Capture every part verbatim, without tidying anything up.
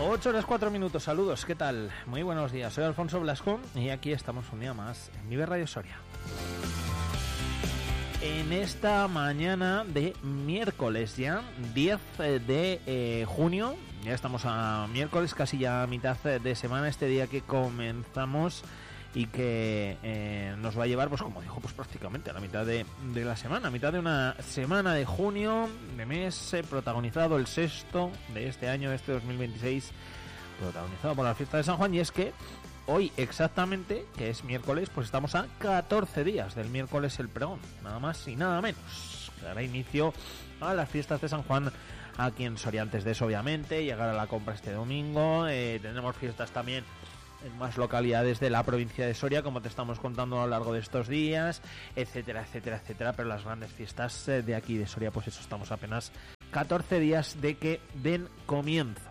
ocho horas cuatro minutos, saludos, ¿qué tal? Muy buenos días, soy Alfonso Blasco y aquí estamos un día más en Vive Radio Soria. En esta mañana de miércoles ya, diez de eh, junio, ya estamos a miércoles, casi ya a mitad de semana, este día que comenzamos y que eh, nos va a llevar, pues como dijo, pues prácticamente a la mitad de, de la semana, a mitad de una semana de junio, de mes eh, protagonizado, el sexto de este año, de este dos mil veintiséis, protagonizado por la fiesta de San Juan. Y es que hoy exactamente, que es miércoles, pues estamos a catorce días del miércoles el pregón, nada más y nada menos, que dará inicio a las fiestas de San Juan aquí en Soria. Antes de eso, obviamente, llegar a la compra este domingo, eh, tendremos fiestas también en más localidades de la provincia de Soria, como te estamos contando a lo largo de estos días, etcétera, etcétera, etcétera. Pero las grandes fiestas de aquí de Soria, pues eso, estamos apenas catorce días de que den comienzo.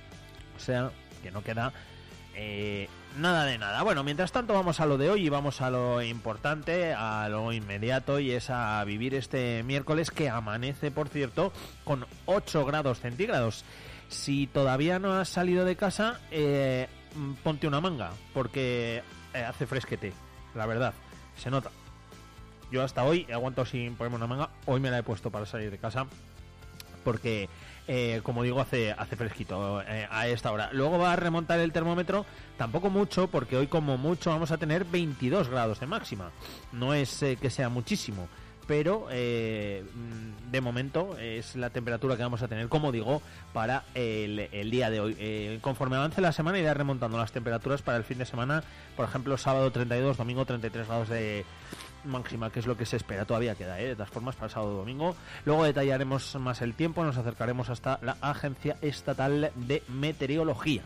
O sea, que no queda eh, nada de nada. Bueno, mientras tanto vamos a lo de hoy y vamos a lo importante, a lo inmediato, y es a vivir este miércoles, que amanece, por cierto, con ocho grados centígrados. Si todavía no has salido de casa, eh... ponte una manga, porque eh, hace fresquete, la verdad, se nota. Yo hasta hoy he aguantado sin ponerme una manga, hoy me la he puesto para salir de casa, porque, eh, como digo, hace, hace fresquito eh, a esta hora. Luego va a remontar el termómetro, tampoco mucho, porque hoy como mucho vamos a tener veintidós grados de máxima. No es eh, que sea muchísimo, pero eh, de momento es la temperatura que vamos a tener, como digo, para el, el día de hoy. Eh, conforme avance la semana irá remontando las temperaturas para el fin de semana. Por ejemplo, sábado treinta y dos, domingo treinta y tres grados de máxima, que es lo que se espera. Todavía queda, ¿eh? De todas formas, para el sábado y domingo. Luego detallaremos más el tiempo, nos acercaremos hasta la Agencia Estatal de Meteorología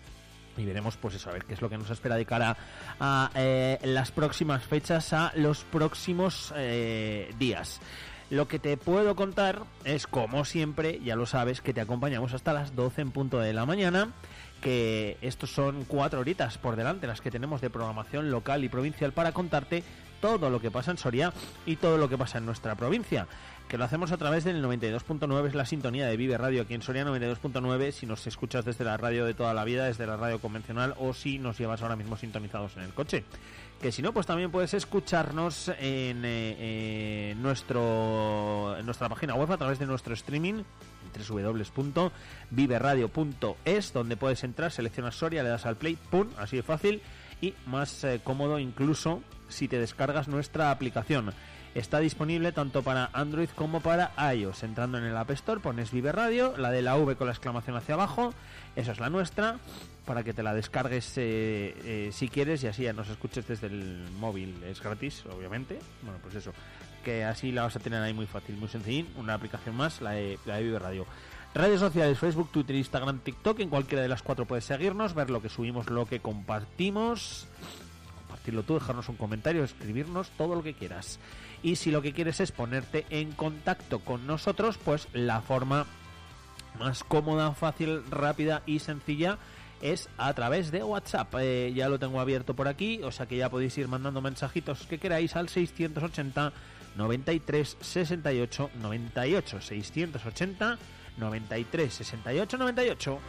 y veremos, pues eso, a ver qué es lo que nos espera de cara a eh, las próximas fechas, a los próximos eh, días. Lo que te puedo contar es, como siempre, ya lo sabes, que te acompañamos hasta las doce en punto de la mañana, que estos son cuatro horitas por delante las que tenemos de programación local y provincial para contarte todo lo que pasa en Soria y todo lo que pasa en nuestra provincia, que lo hacemos a través del noventa y dos punto nueve, es la sintonía de Vive Radio aquí en Soria, noventa y dos punto nueve, si nos escuchas desde la radio de toda la vida, desde la radio convencional, o si nos llevas ahora mismo sintonizados en el coche. Que si no, pues también puedes escucharnos en, eh, en, nuestro, en nuestra página web, a través de nuestro streaming, en doble u doble u doble u punto vive radio punto es, donde puedes entrar, seleccionas Soria, le das al play, pum, así de fácil, y más eh, cómodo incluso si te descargas nuestra aplicación. Está disponible tanto para Android como para iOS. Entrando en el App Store pones Vive Radio, la de la V con la exclamación hacia abajo, esa es la nuestra, para que te la descargues eh, eh, si quieres, y así ya nos escuches desde el móvil. Es gratis, obviamente. Bueno, pues eso, que así la vas a tener ahí muy fácil, muy sencillín. Una aplicación más, la de, la de Vive Radio. Redes sociales, Facebook, Twitter, Instagram, TikTok. En cualquiera de las cuatro puedes seguirnos, ver lo que subimos, lo que compartimos, compartirlo tú, dejarnos un comentario, escribirnos, todo lo que quieras. Y si lo que quieres es ponerte en contacto con nosotros, pues la forma más cómoda, fácil, rápida y sencilla es a través de WhatsApp. Eh, ya lo tengo abierto por aquí, o sea que ya podéis ir mandando mensajitos que queráis al seiscientos ochenta noventa y tres sesenta y ocho noventa y ocho, seiscientos ochenta noventa y tres sesenta y ocho noventa y ocho.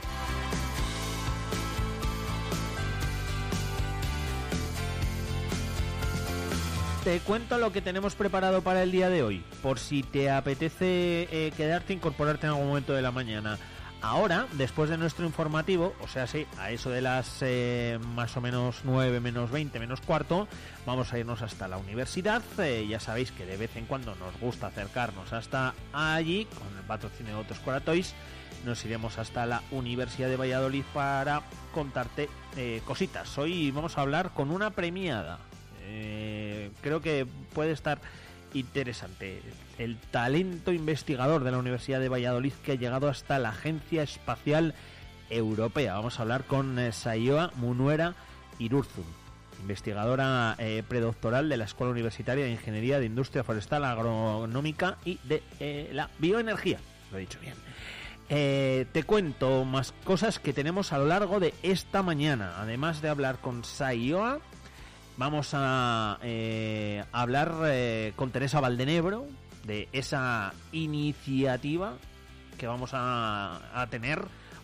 Te cuento lo que tenemos preparado para el día de hoy, por si te apetece eh, quedarte, incorporarte en algún momento de la mañana. Ahora, después de nuestro informativo, o sea, sí, a eso de las eh, más o menos nueve menos veinte menos cuarto, vamos a irnos hasta la universidad. Eh, ya sabéis que de vez en cuando nos gusta acercarnos hasta allí, con el patrocinio de Autoescuela Toys. Nos iremos hasta la Universidad de Valladolid para contarte eh, cositas. Hoy vamos a hablar con una premiada. Eh, creo que puede estar interesante. El talento investigador de la Universidad de Valladolid, que ha llegado hasta la Agencia Espacial Europea. Vamos a hablar con eh, Saioa Munuera Irurzun, investigadora eh, predoctoral de la Escuela Universitaria de Ingeniería de Industria Forestal, Agronómica y de eh, la Bioenergía. Lo he dicho bien. Eh, te cuento más cosas que tenemos a lo largo de esta mañana. Además de hablar con Saioa, vamos a eh, hablar eh, con Teresa Valdenebro de esa iniciativa que vamos a, a tener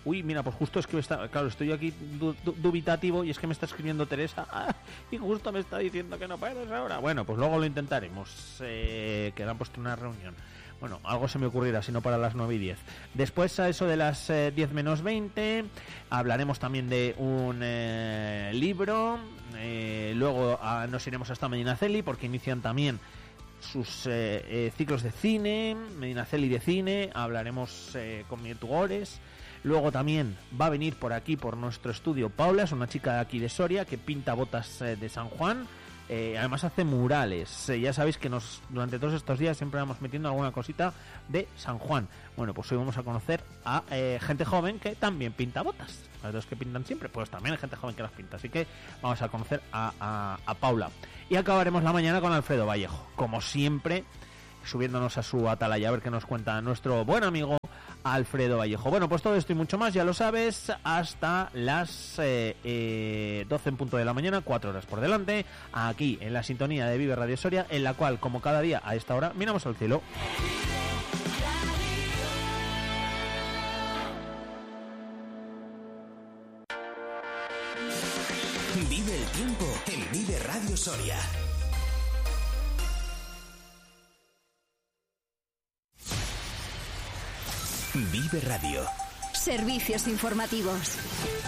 Uy, mira, pues justo es que está, claro, estoy aquí du- du- dubitativo y es que me está escribiendo Teresa ah, y justo me está diciendo que no puedes ahora. Bueno, pues luego lo intentaremos, eh, que han puesto una reunión. Bueno, algo se me ocurrirá, si no para las nueve y diez. Después, a eso de las eh, diez menos veinte, hablaremos también de un eh, libro. Eh, luego ah, nos iremos hasta Medinaceli porque inician también sus eh, eh, ciclos de cine, Medinaceli de cine. Hablaremos eh, con Mirtugores. Luego también va a venir por aquí, por nuestro estudio, Paula, es una chica de aquí de Soria que pinta botas eh, de San Juan. Eh, además hace murales. Eh, ya sabéis que nos durante todos estos días siempre vamos metiendo alguna cosita de San Juan. Bueno, pues hoy vamos a conocer a eh, gente joven que también pinta botas. Los que pintan siempre, pues también hay gente joven que las pinta. Así que vamos a conocer a, a, a Paula. Y acabaremos la mañana con Alfredo Vallejo, como siempre, subiéndonos a su atalaya a ver qué nos cuenta nuestro buen amigo Alfredo Vallejo. Bueno, pues todo esto y mucho más, ya lo sabes, hasta las eh, eh, doce en punto de la mañana, cuatro horas por delante, aquí en la sintonía de Vive Radio Soria, en la cual, como cada día a esta hora, miramos al cielo. Vive el tiempo en Vive Radio Soria. Vive Radio. Servicios informativos.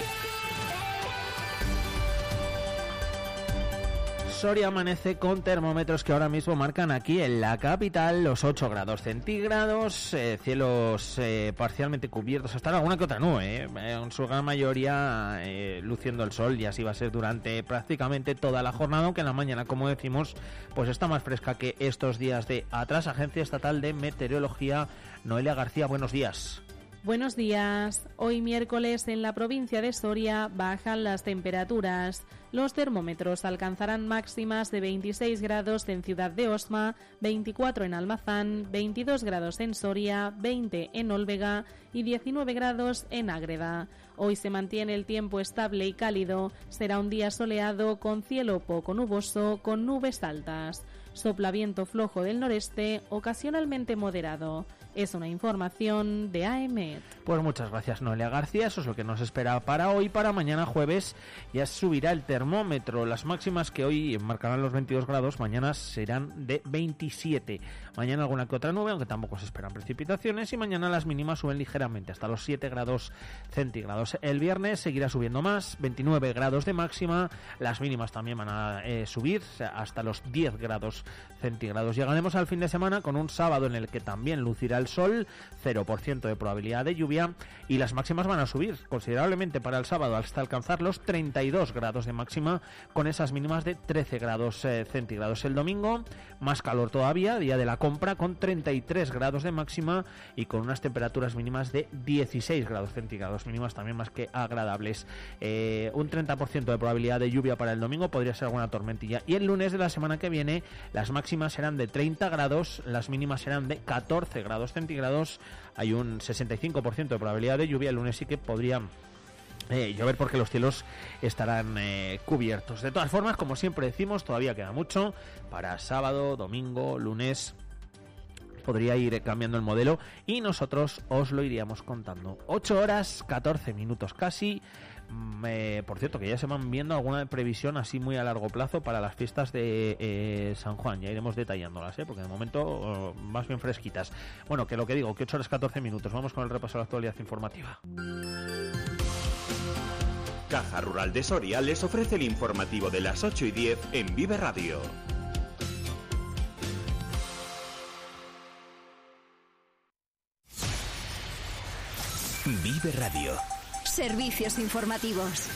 Soria amanece con termómetros que ahora mismo marcan aquí en la capital los ocho grados centígrados, eh, cielos eh, parcialmente cubiertos, hasta alguna que otra nube, eh, en su gran mayoría eh, luciendo el sol, y así va a ser durante prácticamente toda la jornada, aunque en la mañana, como decimos, pues está más fresca que estos días de atrás. Agencia Estatal de Meteorología, Noelia García, buenos días. Buenos días. Hoy miércoles en la provincia de Soria bajan las temperaturas. Los termómetros alcanzarán máximas de veintiséis grados en Ciudad de Osma, veinticuatro en Almazán, veintidós grados en Soria, veinte en Olvega y diecinueve grados en Ágreda. Hoy se mantiene el tiempo estable y cálido. Será un día soleado con cielo poco nuboso, con nubes altas. Sopla viento flojo del noreste, ocasionalmente moderado. Es una información de A E M E T. Pues muchas gracias, Noelia García. Eso es lo que nos espera para hoy. Para mañana jueves ya subirá el termómetro. Las máximas que hoy marcarán los veintidós grados, mañana serán de veintisiete. Mañana alguna que otra nube, aunque tampoco se esperan precipitaciones. Y mañana las mínimas suben ligeramente, hasta los siete grados centígrados. El viernes seguirá subiendo más, veintinueve grados de máxima. Las mínimas también van a eh, subir hasta los diez grados centígrados. Llegaremos al fin de semana con un sábado en el que también lucirá el sol, cero por ciento de probabilidad de lluvia, y las máximas van a subir considerablemente para el sábado hasta alcanzar los treinta y dos grados de máxima, con esas mínimas de trece grados eh, centígrados. El domingo más calor todavía, día de la compra, con treinta y tres grados de máxima y con unas temperaturas mínimas de dieciséis grados centígrados, mínimas también más que agradables. Eh, un treinta por ciento de probabilidad de lluvia para el domingo, podría ser alguna tormentilla, y el lunes de la semana que viene las máximas serán de treinta grados, las mínimas serán de catorce grados centígrados. Hay un sesenta y cinco por ciento de probabilidad de lluvia. El lunes sí que podría eh, llover porque los cielos estarán eh, cubiertos. De todas formas, como siempre decimos, todavía queda mucho para sábado, domingo, lunes. Podría ir cambiando el modelo y nosotros os lo iríamos contando. ocho horas, catorce minutos casi. Eh, por cierto, que ya se van viendo alguna previsión así muy a largo plazo para las fiestas de eh, San Juan. Ya iremos detallándolas, ¿eh? Porque de momento oh, más bien fresquitas. Bueno, que lo que digo, que ocho horas catorce minutos. Vamos con el repaso de la actualidad informativa. Caja Rural de Soria les ofrece el informativo de las ocho y diez en Vive Radio. Vive Radio. Servicios informativos.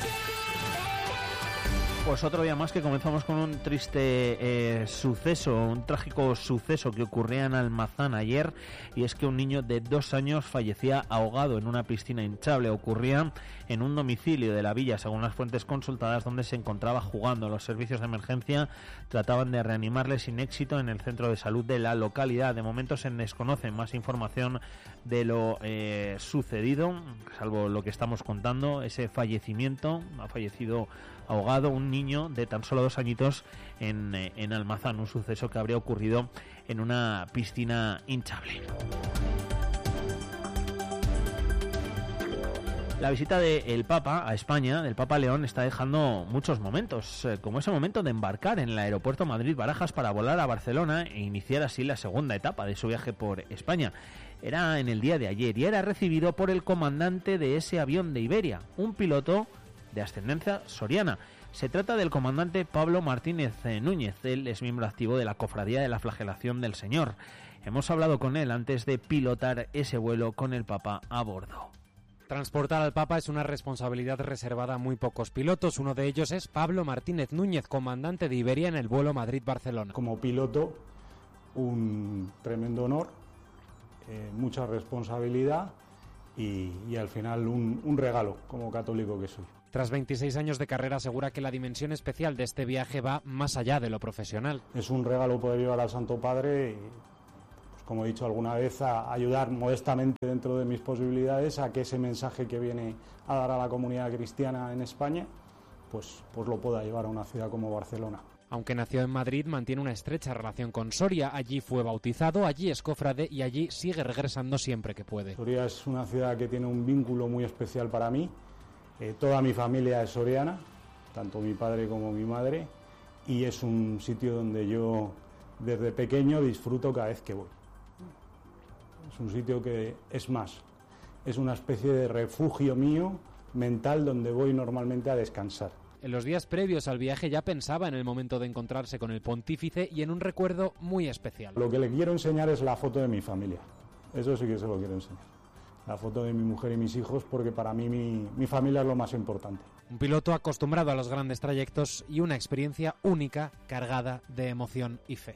Pues otro día más que comenzamos con un triste eh, suceso, un trágico suceso que ocurría en Almazán ayer, y es que un niño de dos años fallecía ahogado en una piscina hinchable. Ocurría en un domicilio de la villa, según las fuentes consultadas, donde se encontraba jugando. Los servicios de emergencia trataban de reanimarle sin éxito en el centro de salud de la localidad. De momento se desconoce más información de lo eh, sucedido, salvo lo que estamos contando, ese fallecimiento. Ha fallecido ahogado un niño de tan solo dos añitos en, en Almazán, un suceso que habría ocurrido en una piscina hinchable. La visita del Papa a España, del Papa León, está dejando muchos momentos, eh, como ese momento de embarcar en el aeropuerto Madrid-Barajas para volar a Barcelona e iniciar así la segunda etapa de su viaje por España. Era en el día de ayer y era recibido por el comandante de ese avión de Iberia, un piloto de ascendencia soriana. Se trata del comandante Pablo Martínez Núñez. Él es miembro activo de la Cofradía de la Flagelación del Señor. Hemos hablado con él antes de pilotar ese vuelo con el Papa a bordo. Transportar al Papa es una responsabilidad reservada a muy pocos pilotos. Uno de ellos es Pablo Martínez Núñez, comandante de Iberia en el vuelo Madrid-Barcelona. Como piloto, un tremendo honor, eh, mucha responsabilidad y, y al final un, un regalo como católico que soy. Tras veintiséis años de carrera asegura que la dimensión especial de este viaje va más allá de lo profesional. Es un regalo poder llevar al Santo Padre y, como he dicho alguna vez, a ayudar modestamente dentro de mis posibilidades a que ese mensaje que viene a dar a la comunidad cristiana en España, pues, pues lo pueda llevar a una ciudad como Barcelona. Aunque nació en Madrid, mantiene una estrecha relación con Soria. Allí fue bautizado, allí es cofrade y allí sigue regresando siempre que puede. Soria es una ciudad que tiene un vínculo muy especial para mí. Eh, toda mi familia es soriana, tanto mi padre como mi madre, y es un sitio donde yo desde pequeño disfruto cada vez que voy. Es un sitio que es más, es una especie de refugio mío mental donde voy normalmente a descansar. En los días previos al viaje ya pensaba en el momento de encontrarse con el pontífice y en un recuerdo muy especial. Lo que le quiero enseñar es la foto de mi familia, eso sí que se lo quiero enseñar. La foto de mi mujer y mis hijos, porque para mí mi, mi familia es lo más importante. Un piloto acostumbrado a los grandes trayectos y una experiencia única, cargada de emoción y fe.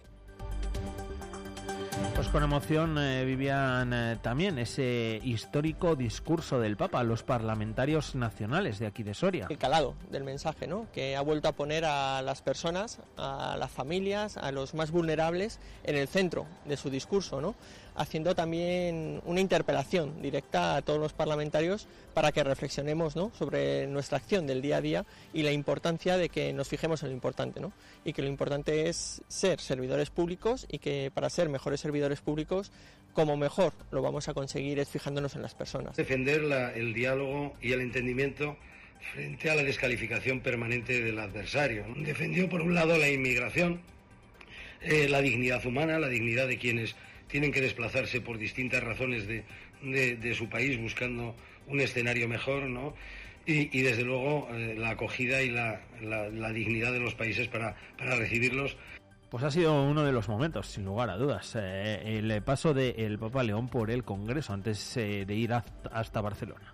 Pues con emoción eh, vivían eh, también ese histórico discurso del Papa a los parlamentarios nacionales de aquí de Soria. El calado del mensaje, ¿no?, que ha vuelto a poner a las personas, a las familias, a los más vulnerables en el centro de su discurso, ¿no?, haciendo también una interpelación directa a todos los parlamentarios para que reflexionemos, ¿no?, sobre nuestra acción del día a día y la importancia de que nos fijemos en lo importante, ¿no?, y que lo importante es ser servidores públicos y que para ser mejores servidores públicos, como mejor lo vamos a conseguir es fijándonos en las personas. Defender la, el diálogo y el entendimiento frente a la descalificación permanente del adversario. Defendió por un lado la inmigración, eh, la dignidad humana, la dignidad de quienes tienen que desplazarse por distintas razones de, de, de su país buscando un escenario mejor, ¿no? Y, y desde luego eh, la acogida y la, la, la dignidad de los países para, para recibirlos. Pues ha sido uno de los momentos, sin lugar a dudas, eh, el paso del Papa León por el Congreso antes eh, de ir hasta, hasta Barcelona.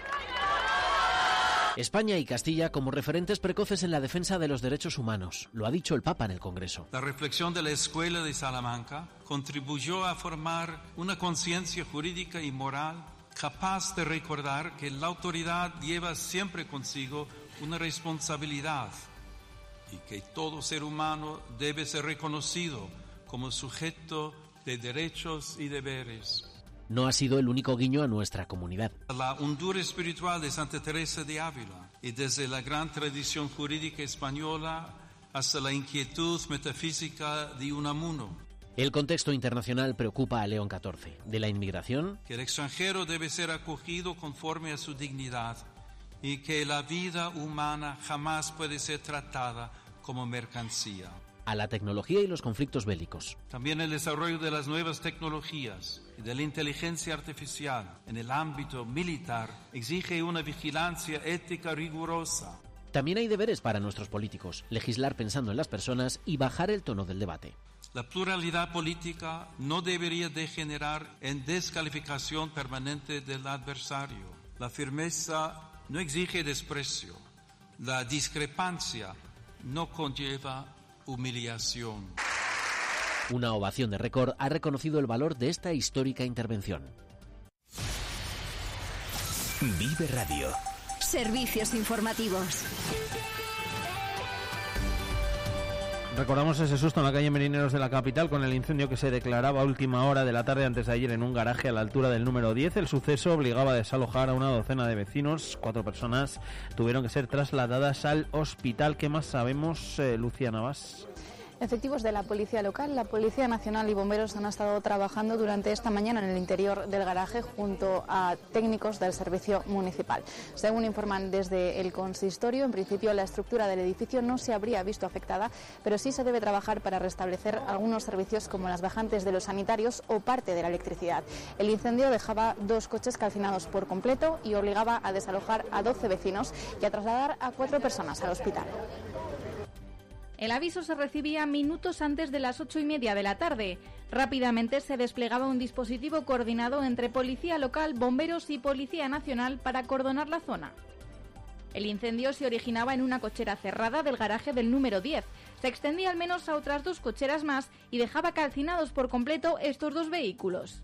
España y Castilla como referentes precoces en la defensa de los derechos humanos, lo ha dicho el Papa en el Congreso. La reflexión de la Escuela de Salamanca contribuyó a formar una conciencia jurídica y moral capaz de recordar que la autoridad lleva siempre consigo una responsabilidad y que todo ser humano debe ser reconocido como sujeto de derechos y deberes. No ha sido el único guiño a nuestra comunidad. La hondura espiritual de Santa Teresa de Ávila y desde la gran tradición jurídica española hasta la inquietud metafísica de Unamuno. El contexto internacional preocupa a León catorce. De la inmigración, que el extranjero debe ser acogido conforme a su dignidad y que la vida humana jamás puede ser tratada como mercancía. A la tecnología y los conflictos bélicos. También el desarrollo de las nuevas tecnologías y de la inteligencia artificial en el ámbito militar exige una vigilancia ética rigurosa. También hay deberes para nuestros políticos, legislar pensando en las personas y bajar el tono del debate. La pluralidad política no debería degenerar en descalificación permanente del adversario. La firmeza no exige desprecio. La discrepancia no conlleva humillación. Una ovación de récord ha reconocido el valor de esta histórica intervención. Vive Radio. Servicios informativos. Recordamos ese susto en la calle Merineros de la capital con el incendio que se declaraba a última hora de la tarde antes de ayer en un garaje a la altura del número diez. El suceso obligaba a desalojar a una docena de vecinos. Cuatro personas tuvieron que ser trasladadas al hospital. ¿Qué más sabemos, eh, Lucía Navas? Efectivos de la Policía Local, la Policía Nacional y bomberos han estado trabajando durante esta mañana en el interior del garaje junto a técnicos del servicio municipal. Según informan desde el consistorio, en principio la estructura del edificio no se habría visto afectada, pero sí se debe trabajar para restablecer algunos servicios como las bajantes de los sanitarios o parte de la electricidad. El incendio dejaba dos coches calcinados por completo y obligaba a desalojar a doce vecinos y a trasladar a cuatro personas al hospital. El aviso se recibía minutos antes de las ocho y media de la tarde. Rápidamente se desplegaba un dispositivo coordinado entre Policía Local, Bomberos y Policía Nacional para acordonar la zona. El incendio se originaba en una cochera cerrada del garaje del número diez. Se extendía al menos a otras dos cocheras más y dejaba calcinados por completo estos dos vehículos.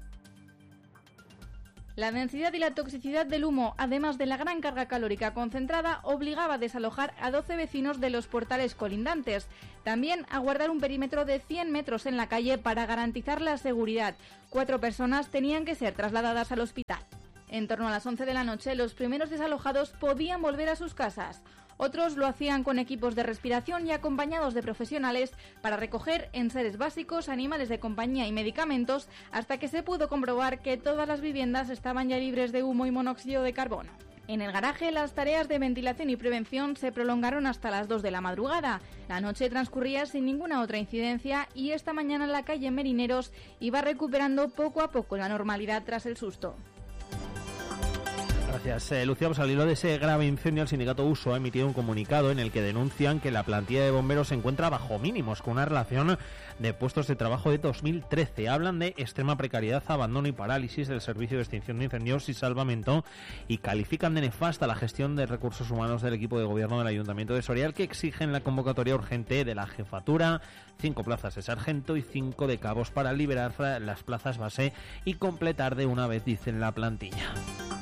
La densidad y la toxicidad del humo, además de la gran carga calórica concentrada, obligaba a desalojar a doce vecinos de los portales colindantes. También a guardar un perímetro de cien metros en la calle para garantizar la seguridad. Cuatro personas tenían que ser trasladadas al hospital. En torno a las once de la noche, los primeros desalojados podían volver a sus casas. Otros lo hacían con equipos de respiración y acompañados de profesionales para recoger enseres básicos, animales de compañía y medicamentos, hasta que se pudo comprobar que todas las viviendas estaban ya libres de humo y monóxido de carbono. En el garaje, las tareas de ventilación y prevención se prolongaron hasta las dos de la madrugada. La noche transcurría sin ninguna otra incidencia y esta mañana la calle Merineros iba recuperando poco a poco la normalidad tras el susto. Gracias, eh, Lucía. Pues al hilo de ese grave incendio, el sindicato Uso ha emitido un comunicado en el que denuncian que la plantilla de bomberos se encuentra bajo mínimos, con una relación de puestos de trabajo de dos mil trece. Hablan de extrema precariedad, abandono y parálisis del servicio de extinción de incendios y salvamento y califican de nefasta la gestión de recursos humanos del equipo de gobierno del Ayuntamiento de Soria, que exigen la convocatoria urgente de la jefatura, cinco plazas de sargento y cinco de cabos para liberar las plazas base y completar de una vez, dicen, la plantilla.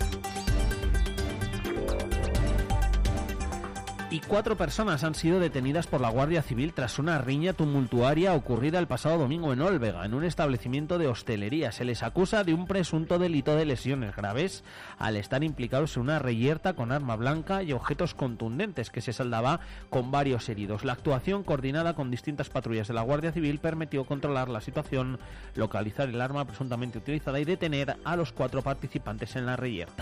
Y cuatro personas han sido detenidas por la Guardia Civil tras una riña tumultuaria ocurrida el pasado domingo en Olvega, en un establecimiento de hostelería. Se les acusa de un presunto delito de lesiones graves al estar implicados en una reyerta con arma blanca y objetos contundentes que se saldaba con varios heridos. La actuación, coordinada con distintas patrullas de la Guardia Civil, permitió controlar la situación, localizar el arma presuntamente utilizada y detener a los cuatro participantes en la reyerta.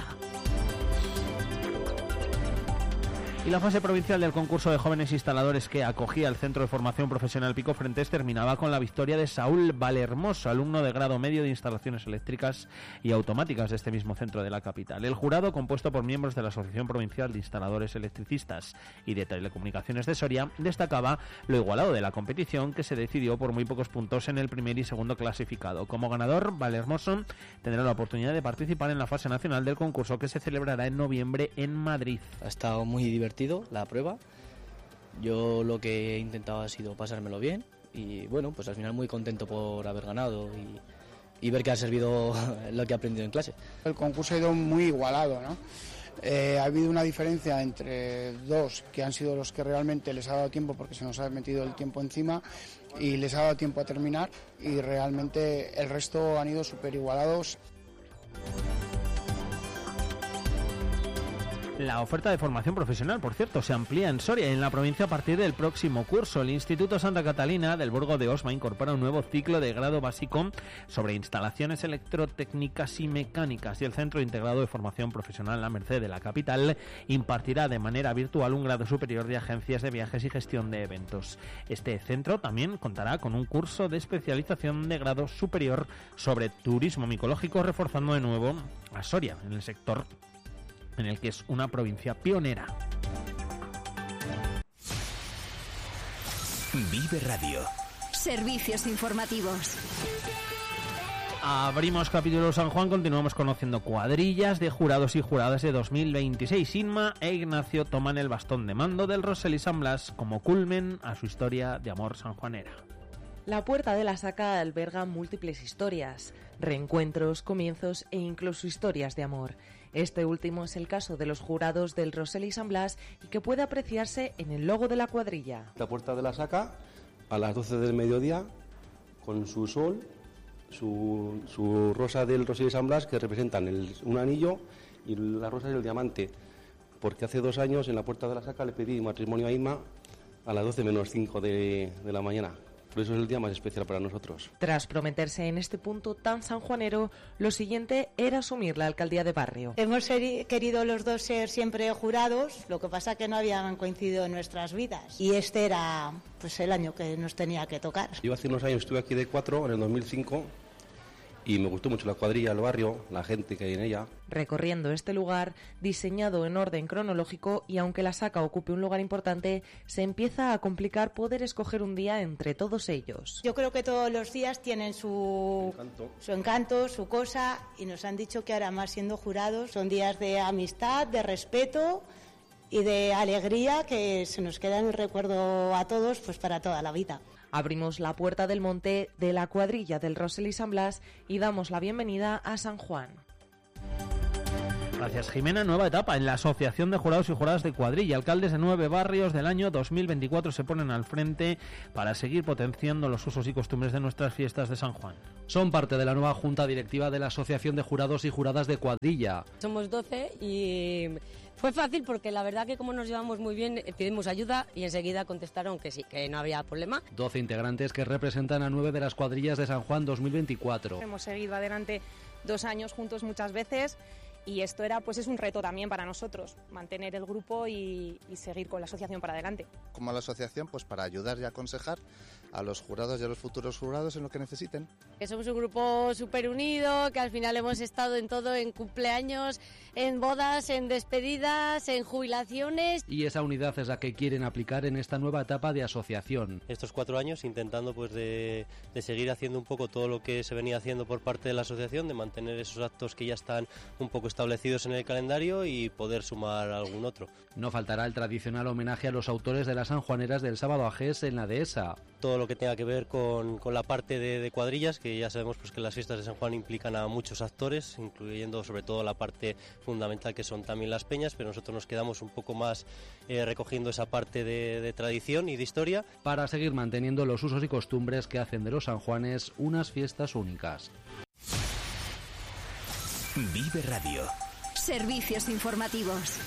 Y la fase provincial del concurso de jóvenes instaladores que acogía el Centro de Formación Profesional Pico Frentes terminaba con la victoria de Saúl Valermoso, alumno de grado medio de instalaciones eléctricas y automáticas de este mismo centro de la capital. El jurado, compuesto por miembros de la Asociación Provincial de Instaladores Electricistas y de Telecomunicaciones de Soria, destacaba lo igualado de la competición, que se decidió por muy pocos puntos en el primer y segundo clasificado. Como ganador, Valermoso tendrá la oportunidad de participar en la fase nacional del concurso, que se celebrará en noviembre en Madrid. Ha estado muy divertido la prueba. Yo lo que he intentado ha sido pasármelo bien y bueno, pues al final muy contento por haber ganado y, y ver que ha servido lo que he aprendido en clase. El concurso ha ido muy igualado, ¿no? Eh, ha habido una diferencia entre dos que han sido los que realmente les ha dado tiempo, porque se nos ha metido el tiempo encima y les ha dado tiempo a terminar, y realmente el resto han ido súper igualados. La oferta de formación profesional, por cierto, se amplía en Soria y en la provincia a partir del próximo curso. El Instituto Santa Catalina del Burgo de Osma incorpora un nuevo ciclo de grado básico sobre instalaciones electrotécnicas y mecánicas, y el Centro Integrado de Formación Profesional La Merced de la capital impartirá de manera virtual un grado superior de agencias de viajes y gestión de eventos. Este centro también contará con un curso de especialización de grado superior sobre turismo micológico, reforzando de nuevo a Soria en el sector en el que es una provincia pionera. Vive Radio. Servicios informativos. Abrimos capítulo San Juan, continuamos conociendo cuadrillas de jurados y juradas de dos mil veintiséis. Inma e Ignacio toman el bastón de mando del Rosell y San Blas como culmen a su historia de amor sanjuanera. La Puerta de la Saca alberga múltiples historias, reencuentros, comienzos e incluso historias de amor. Este último es el caso de los jurados del Rosell y San Blas, y que puede apreciarse en el logo de la cuadrilla. La Puerta de la Saca, a las doce del mediodía, con su sol, su, su rosa del Rosell y San Blas, que representan el, un anillo, y la rosa del diamante, porque hace dos años en la Puerta de la Saca le pedí matrimonio a Inma a las doce menos cinco de, de la mañana. Por eso es el día más especial para nosotros. Tras prometerse en este punto tan sanjuanero, lo siguiente era asumir la alcaldía de barrio. Hemos querido los dos ser siempre jurados, lo que pasa que no habían coincidido en nuestras vidas. Y este era pues el año que nos tenía que tocar. Yo hace unos años estuve aquí de cuatro, en el dos mil cinco, y me gustó mucho la cuadrilla, el barrio, la gente que hay en ella. Recorriendo este lugar, diseñado en orden cronológico, y aunque la saca ocupe un lugar importante, se empieza a complicar poder escoger un día entre todos ellos. Yo creo que todos los días tienen su encanto, su, encanto, su cosa, y nos han dicho que ahora más siendo jurados son días de amistad, de respeto y de alegría que se nos queda en el recuerdo a todos pues para toda la vida. Abrimos la puerta del monte de la cuadrilla del Rosell y San Blas y damos la bienvenida a San Juan. Gracias, Jimena. Nueva etapa en la Asociación de Jurados y Juradas de Cuadrilla. Alcaldes de nueve barrios del año dos mil veinticuatro se ponen al frente para seguir potenciando los usos y costumbres de nuestras fiestas de San Juan. Son parte de la nueva junta directiva de la Asociación de Jurados y Juradas de Cuadrilla. Somos doce y fue fácil porque la verdad que como nos llevamos muy bien, pedimos ayuda y enseguida contestaron que sí, que no había problema. doce integrantes que representan a nueve de las cuadrillas de San Juan dos mil veinticuatro. Hemos seguido adelante dos años juntos muchas veces. Y esto era, pues es un reto también para nosotros, mantener el grupo y, y seguir con la asociación para adelante. Como la asociación, pues para ayudar y aconsejar a los jurados y a los futuros jurados en lo que necesiten. Que somos un grupo súper unido, que al final hemos estado en todo, en cumpleaños, en bodas, en despedidas, en jubilaciones. Y esa unidad es la que quieren aplicar en esta nueva etapa de asociación. Estos cuatro años intentando pues de, de seguir haciendo un poco todo lo que se venía haciendo por parte de la asociación, de mantener esos actos que ya están un poco establecidos en el calendario y poder sumar algún otro. No faltará el tradicional homenaje a los autores de las sanjuaneras del sábado Agés en la dehesa. Todo lo que tenga que ver con, con la parte de, de cuadrillas, que ya sabemos pues que las fiestas de San Juan implican a muchos actores, incluyendo sobre todo la parte fundamental que son también las peñas, pero nosotros nos quedamos un poco más eh, recogiendo esa parte de, de tradición y de historia. Para seguir manteniendo los usos y costumbres que hacen de los sanjuanes unas fiestas únicas. Vive Radio. Servicios informativos.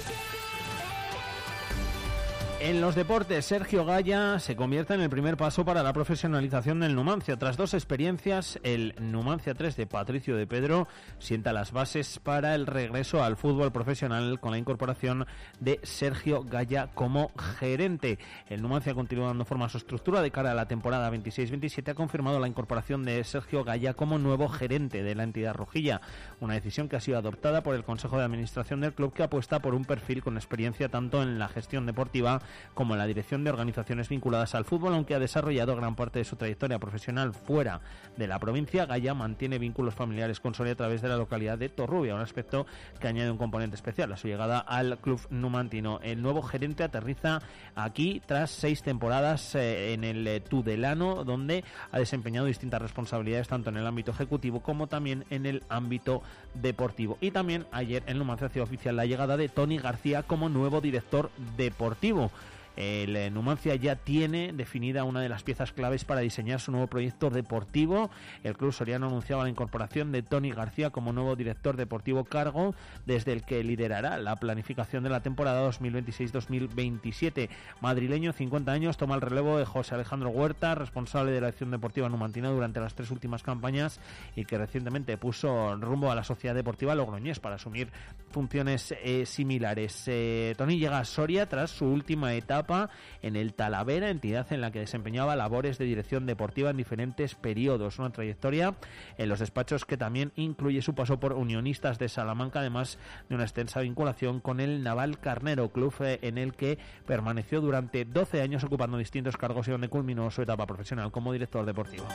En los deportes, Sergio Gaya se convierte en el primer paso para la profesionalización del Numancia. Tras dos experiencias, el Numancia tres de Patricio de Pedro sienta las bases para el regreso al fútbol profesional con la incorporación de Sergio Gaya como gerente. El Numancia continúa dando forma a su estructura de cara a la temporada veintiséis veintisiete. Ha confirmado la incorporación de Sergio Gaya como nuevo gerente de la entidad rojilla, una decisión que ha sido adoptada por el Consejo de Administración del club, que apuesta por un perfil con experiencia tanto en la gestión deportiva como en la dirección de organizaciones vinculadas al fútbol. Aunque ha desarrollado gran parte de su trayectoria profesional fuera de la provincia, Gaya mantiene vínculos familiares con Soria a través de la localidad de Torrubia, un aspecto que añade un componente especial a su llegada al club numantino. El nuevo gerente aterriza aquí tras seis temporadas eh, en el eh, Tudelano, donde ha desempeñado distintas responsabilidades tanto en el ámbito ejecutivo como también en el ámbito deportivo. Y también ayer en Numancia ha sido oficial la llegada de Tony García como nuevo director deportivo. El Numancia ya tiene definida una de las piezas claves para diseñar su nuevo proyecto deportivo. El club soriano anunciaba la incorporación de Tony García como nuevo director deportivo, cargo desde el que liderará la planificación de la temporada dos mil veintiséis dos mil veintisiete. Madrileño, cincuenta años, toma el relevo de José Alejandro Huerta, responsable de la acción deportiva numantina durante las tres últimas campañas y que recientemente puso rumbo a la Sociedad Deportiva Logroñés para asumir funciones eh, similares. Eh, Tony llega a Soria tras su última etapa en el Talavera, entidad en la que desempeñaba labores de dirección deportiva en diferentes periodos. Una trayectoria en los despachos que también incluye su paso por Unionistas de Salamanca, además de una extensa vinculación con el Naval Carnero, club en el que permaneció durante doce años ocupando distintos cargos y donde culminó su etapa profesional como director deportivo.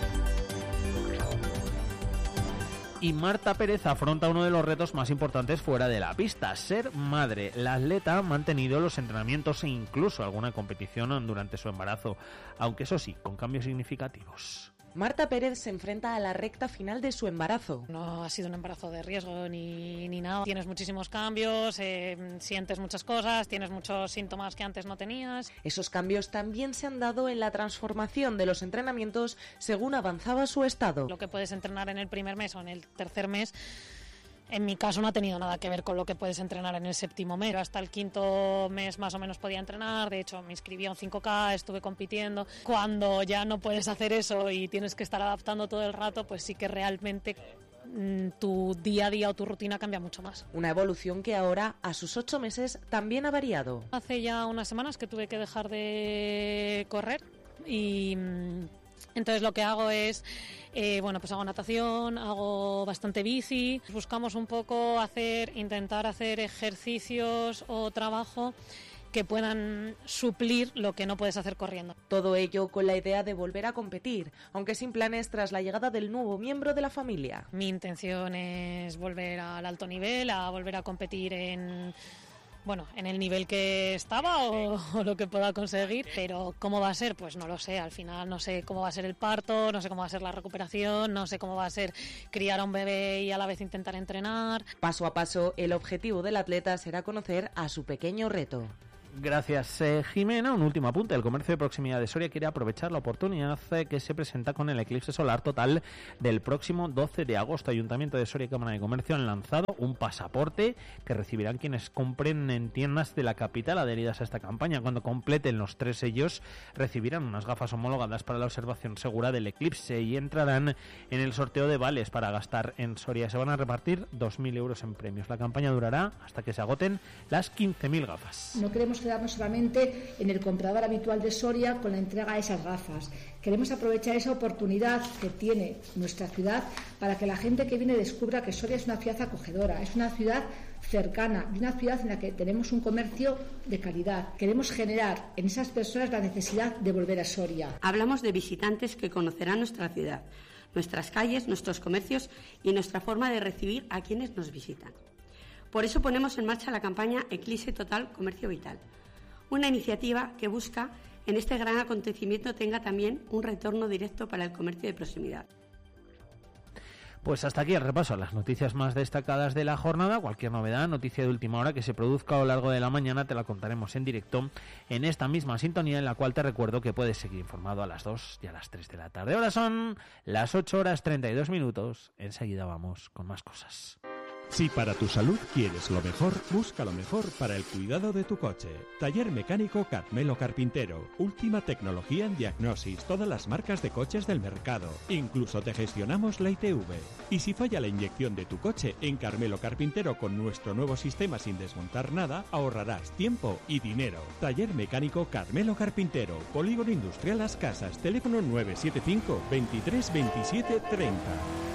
Y Marta Pérez afronta uno de los retos más importantes fuera de la pista, ser madre. La atleta ha mantenido los entrenamientos e incluso alguna competición durante su embarazo, aunque eso sí, con cambios significativos. Marta Pérez se enfrenta a la recta final de su embarazo. No ha sido un embarazo de riesgo ni, ni nada. Tienes muchísimos cambios, eh, sientes muchas cosas, tienes muchos síntomas que antes no tenías. Esos cambios también se han dado en la transformación de los entrenamientos según avanzaba su estado. Lo que puedes entrenar en el primer mes o en el tercer mes En mi caso no ha tenido nada que ver con lo que puedes entrenar en el séptimo mes. Hasta el quinto mes más o menos podía entrenar, de hecho me inscribí a un cinco K, estuve compitiendo. Cuando ya no puedes hacer eso y tienes que estar adaptando todo el rato, pues sí que realmente mmm, tu día a día o tu rutina cambia mucho más. Una evolución que ahora, a sus ocho meses, también ha variado. Hace ya unas semanas que tuve que dejar de correr y... Mmm, entonces lo que hago es, eh, bueno, pues hago natación, hago bastante bici, buscamos un poco hacer, intentar hacer ejercicios o trabajo que puedan suplir lo que no puedes hacer corriendo. Todo ello con la idea de volver a competir, aunque sin planes tras la llegada del nuevo miembro de la familia. Mi intención es volver al alto nivel, a volver a competir en... bueno, en el nivel que estaba o, o lo que pueda conseguir, pero ¿cómo va a ser? Pues no lo sé, al final no sé cómo va a ser el parto, no sé cómo va a ser la recuperación, no sé cómo va a ser criar a un bebé y a la vez intentar entrenar. Paso a paso, el objetivo del atleta será conocer a su pequeño reto. Gracias, eh, Jimena. Un último apunte. El comercio de proximidad de Soria quiere aprovechar la oportunidad eh, que se presenta con el eclipse solar total del próximo doce de agosto. Ayuntamiento de Soria y Cámara de Comercio han lanzado un pasaporte que recibirán quienes compren en tiendas de la capital adheridas a esta campaña. Cuando completen los tres sellos, recibirán unas gafas homologadas para la observación segura del eclipse y entrarán en el sorteo de vales para gastar en Soria. Se van a repartir dos mil euros en premios. La campaña durará hasta que se agoten las quince mil gafas. No queremos quedarnos solamente en el comprador habitual de Soria con la entrega de esas gafas. Queremos aprovechar esa oportunidad que tiene nuestra ciudad para que la gente que viene descubra que Soria es una ciudad acogedora, es una ciudad cercana y una ciudad en la que tenemos un comercio de calidad. Queremos generar en esas personas la necesidad de volver a Soria. Hablamos de visitantes que conocerán nuestra ciudad, nuestras calles, nuestros comercios y nuestra forma de recibir a quienes nos visitan. Por eso ponemos en marcha la campaña Eclipse Total Comercio Vital, una iniciativa que busca en este gran acontecimiento tenga también un retorno directo para el comercio de proximidad. Pues hasta aquí el repaso a las noticias más destacadas de la jornada. Cualquier novedad, noticia de última hora que se produzca a lo largo de la mañana te la contaremos en directo en esta misma sintonía, en la cual te recuerdo que puedes seguir informado a las dos y a las tres de la tarde. Ahora son las ocho horas treinta y dos minutos. Enseguida vamos con más cosas. Si para tu salud quieres lo mejor, busca lo mejor para el cuidado de tu coche. Taller Mecánico Carmelo Carpintero. Última tecnología en diagnosis, todas las marcas de coches del mercado. Incluso te gestionamos la I T V. Y si falla la inyección de tu coche, en Carmelo Carpintero con nuestro nuevo sistema sin desmontar nada, ahorrarás tiempo y dinero. Taller Mecánico Carmelo Carpintero. Polígono Industrial Las Casas. Teléfono nueve siete cinco, veintitrés veintisiete treinta.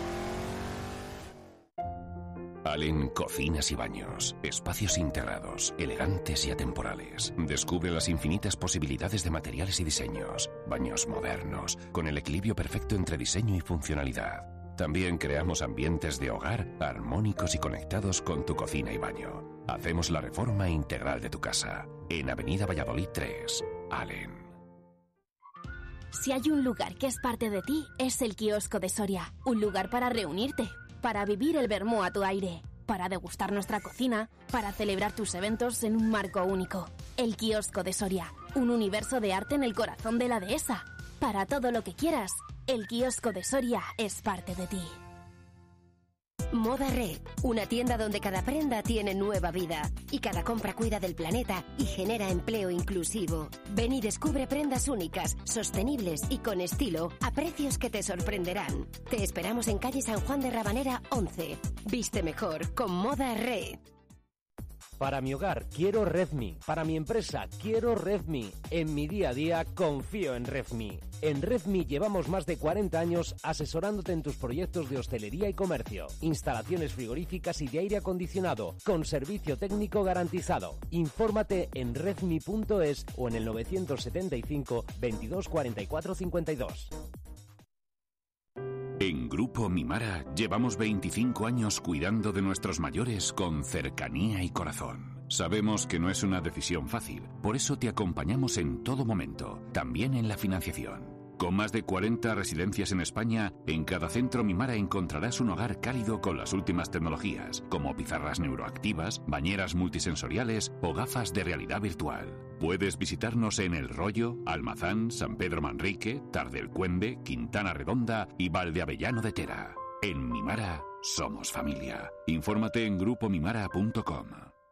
Allen Cocinas y Baños. Espacios integrados, elegantes y atemporales. Descubre las infinitas posibilidades de materiales y diseños. Baños modernos, con el equilibrio perfecto entre diseño y funcionalidad. También creamos ambientes de hogar armónicos y conectados con tu cocina y baño. Hacemos la reforma integral de tu casa. En Avenida Valladolid tres. Allen. Si hay un lugar que es parte de ti, es el Kiosco de Soria. Un lugar para reunirte, para vivir el vermú a tu aire, para degustar nuestra cocina, para celebrar tus eventos en un marco único. El Kiosco de Soria, un universo de arte en el corazón de la dehesa. Para todo lo que quieras, el Kiosco de Soria es parte de ti. Moda Red, una tienda donde cada prenda tiene nueva vida y cada compra cuida del planeta y genera empleo inclusivo. Ven y descubre prendas únicas, sostenibles y con estilo a precios que te sorprenderán. Te esperamos en calle San Juan de Rabanera once. Viste mejor con Moda Red. Para mi hogar quiero Redmi, para mi empresa quiero Redmi, en mi día a día confío en Redmi. En Redmi llevamos más de cuarenta años asesorándote en tus proyectos de hostelería y comercio, instalaciones frigoríficas y de aire acondicionado, con servicio técnico garantizado. Infórmate en redmi punto es o en el novecientos setenta y cinco, veintidós cuarenta y cuatro cincuenta y dos. En Grupo Mimara llevamos veinticinco años cuidando de nuestros mayores con cercanía y corazón. Sabemos que no es una decisión fácil, por eso te acompañamos en todo momento, también en la financiación. Con más de cuarenta residencias en España, en cada centro Mimara encontrarás un hogar cálido con las últimas tecnologías, como pizarras neuroactivas, bañeras multisensoriales o gafas de realidad virtual. Puedes visitarnos en El Rollo, Almazán, San Pedro Manrique, Tardelcuende, Quintana Redonda y Valdeavellano de Tera. En Mimara somos familia. Infórmate en grupo mimara punto com.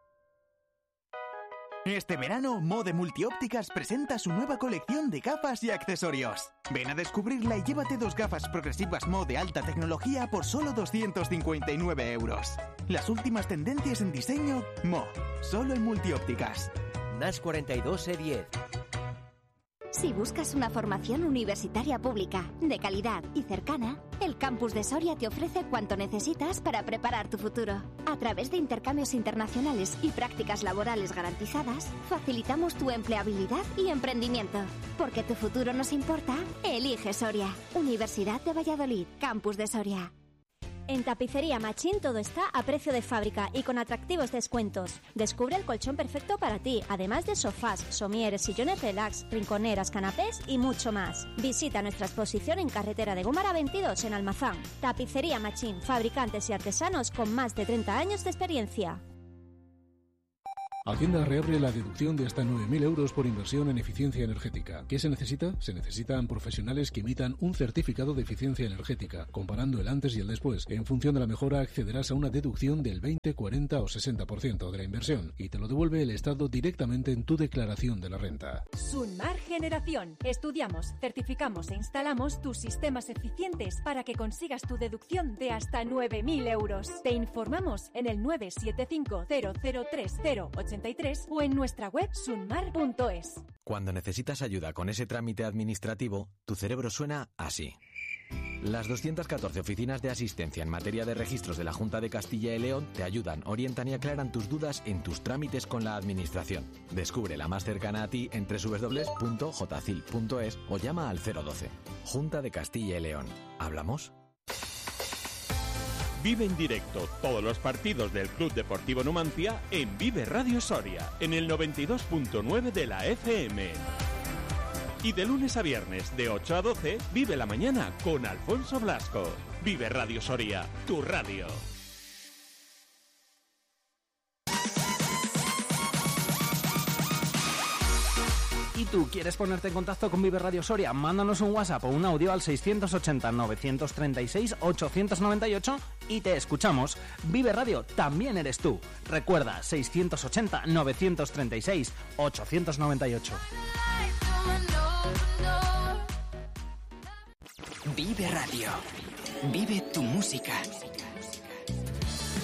Este verano, Mode Multiópticas presenta su nueva colección de gafas y accesorios. Ven a descubrirla y llévate dos gafas progresivas Mo de alta tecnología por solo doscientos cincuenta y nueve euros. Las últimas tendencias en diseño, Mo, solo en Multiópticas. Nash cuarenta y dos E diez. Si buscas una formación universitaria pública, de calidad y cercana, el Campus de Soria te ofrece cuanto necesitas para preparar tu futuro. A través de intercambios internacionales y prácticas laborales garantizadas, facilitamos tu empleabilidad y emprendimiento. Porque tu futuro nos importa, elige Soria. Universidad de Valladolid, Campus de Soria. En Tapicería Machín todo está a precio de fábrica y con atractivos descuentos. Descubre el colchón perfecto para ti, además de sofás, somieres, sillones relax, rinconeras, canapés y mucho más. Visita nuestra exposición en Carretera de Gómara veintidós en Almazán. Tapicería Machín, fabricantes y artesanos con más de treinta años de experiencia. Hacienda reabre la deducción de hasta nueve mil euros por inversión en eficiencia energética. ¿Qué se necesita? Se necesitan profesionales que emitan un certificado de eficiencia energética, comparando el antes y el después. En función de la mejora accederás a una deducción del veinte, cuarenta o sesenta por ciento de la inversión y te lo devuelve el Estado directamente en tu declaración de la renta. Sunmar Generación. Estudiamos, certificamos e instalamos tus sistemas eficientes para que consigas tu deducción de hasta nueve mil euros. Te informamos en el nueve siete cinco cero cero tres cero ocho o en nuestra web sunmar punto es. Cuando necesitas ayuda con ese trámite administrativo, tu cerebro suena así. Las doscientas catorce oficinas de asistencia en materia de registros de la Junta de Castilla y León te ayudan, orientan y aclaran tus dudas en tus trámites con la administración. Descubre la más cercana a ti en doble u doble u doble u punto j c i l punto es o llama al cero doce. Junta de Castilla y León. ¿Hablamos? Vive en directo todos los partidos del Club Deportivo Numancia en Vive Radio Soria, en el noventa y dos punto nueve de la F M. Y de lunes a viernes, de ocho a doce, vive la mañana con Alfonso Blasco. Vive Radio Soria, tu radio. ¿Y tú quieres ponerte en contacto con Vive Radio Soria? Mándanos un WhatsApp o un audio al seiscientos ochenta, novecientos treinta y seis, ochocientos noventa y ocho y te escuchamos. Vive Radio también eres tú. Recuerda, seiscientos ochenta, novecientos treinta y seis, ochocientos noventa y ocho. Vive Radio. Vive tu música.